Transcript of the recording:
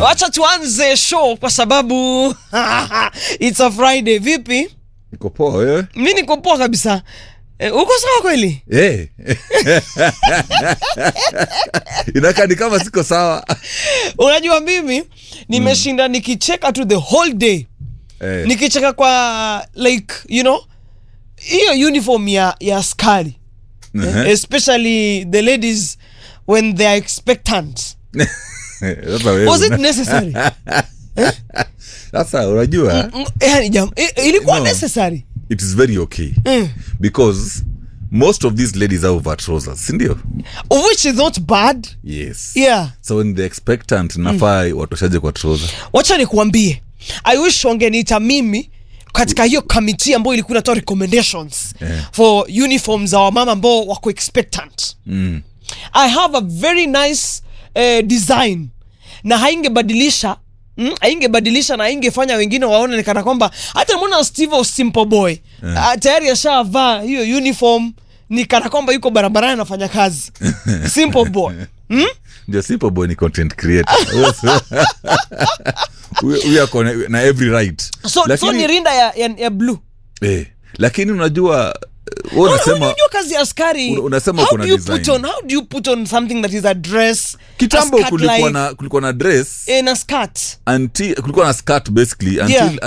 Wacha tuanze show kwa sababu it's a Friday. Vipi? Niko poa wewe? Mimi niko poa kabisa. Uko sawa kweli? Inakaa ni kama siko sawa. Unajua mimi nimeshinda nikicheka to the whole day. Nikicheka kwa like you know hiyo uniform ya askari. Especially the ladies when they are expectant. Was it necessary? Sasa unajua ilikuwa necessary. It is very okay because most of these ladies are over trousers, ndio? Which is not bad. Yes. Yeah. So when the expectant nafai watoshaje kwa trouser. Wacha nikuambie. I wish wangeniita mimi katika hiyo committee ambayo ilikuwa inatoa recommendations for uniforms za mama ambao wako expectant. I have a very nice design na haingebadilisha na haingefanya wengine waone kana kwamba hata mbona Steve o Simple Boy tayari ashavaa hiyo uniform ni kana kwamba yuko barabarani anafanya kazi. Simple Boy. Ndio Simple Boy ni content creator. We are na every right. So ni rinda ya blue. Lakini unajua unasema unajua kazi ya askari unasema kuna design. How do you put on something that is a dress? Kitambo kulikuwa na dress na skirt. Kulikuwa na skirt basically until